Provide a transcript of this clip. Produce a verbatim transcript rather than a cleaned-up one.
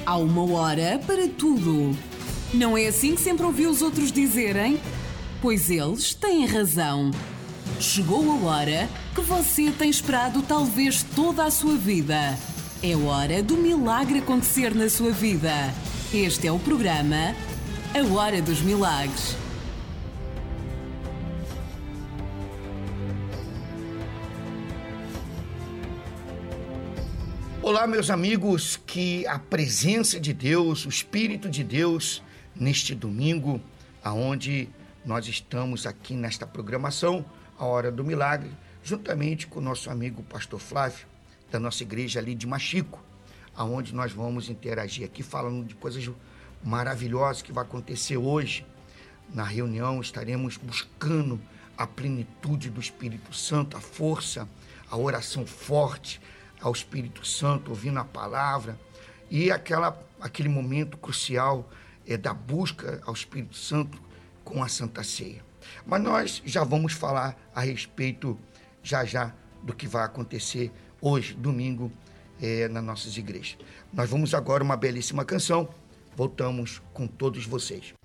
Há uma hora para tudo. Não é assim que sempre ouvi os outros dizerem? Pois eles têm razão. Chegou a hora que você tem esperado talvez toda a sua vida. É hora do milagre acontecer na sua vida. Este é o programa A Hora dos Milagres. Olá, meus amigos, que a presença de Deus, o Espírito de Deus, neste domingo, aonde nós estamos aqui nesta programação, A Hora do Milagre, juntamente com o nosso amigo Pastor Flávio, da nossa igreja ali de Machico, aonde nós vamos interagir aqui, falando de coisas maravilhosas que vai acontecer hoje. Na reunião estaremos buscando a plenitude do Espírito Santo, a força, a oração forte ao Espírito Santo, ouvindo a palavra, e aquela, aquele momento crucial é da busca ao Espírito Santo com a Santa Ceia. Mas nós já vamos falar a respeito, já já, do que vai acontecer hoje, domingo, é, nas nossas igrejas. Nós vamos agora uma belíssima canção, voltamos com todos vocês.